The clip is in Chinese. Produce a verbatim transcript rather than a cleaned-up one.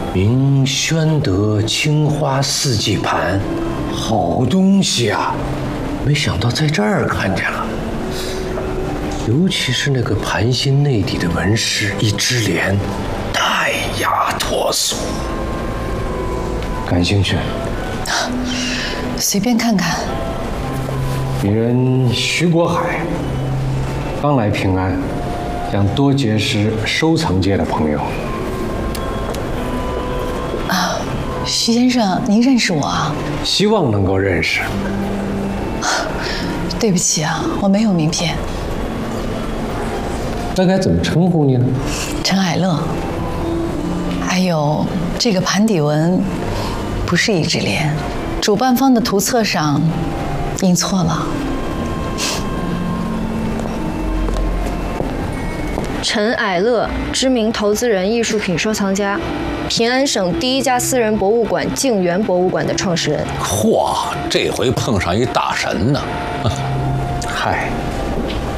名宣德青花四季盘，好东西啊！没想到在这儿看见了，尤其是那个盘心内底的纹饰一枝莲，淡雅脱俗。感兴趣？ 随便看看。 鄙人徐国海，刚来平安，想多结识收藏界的朋友。 啊，徐先生，您认识我啊？ 希望能够认识。 对不起啊，我没有名片。 那该怎么称呼你呢？ 陈海乐。还有这个盘底纹不是一枝莲，主办方的图册上印错了。 陈蔼乐，知名投资人、艺术品收藏家，平安省第一家私人博物馆静园博物馆的创始人。 嚯，这回碰上一大神呢！ 嗨。